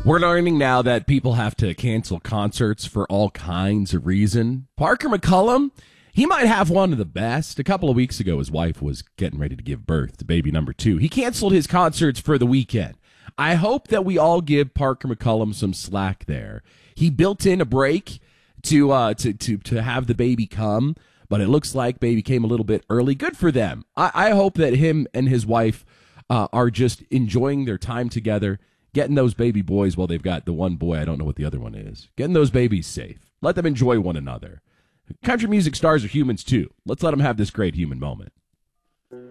We're learning now that people have to cancel concerts for all kinds of reason. Parker McCullum, he might have one of the best. A couple of weeks ago, his wife was getting ready to give birth to baby number 2. He canceled his concerts for the weekend. I hope that we all give Parker McCullum some slack there. He built in a break to have the baby come, but it looks like baby came a little bit early. Good for them. I hope that him and his wife are just enjoying their time together, getting those baby boys, well, they've got the one boy, I don't know what the other one is, getting those babies safe. Let them enjoy one another. Country music stars are humans too. Let's let them have this great human moment.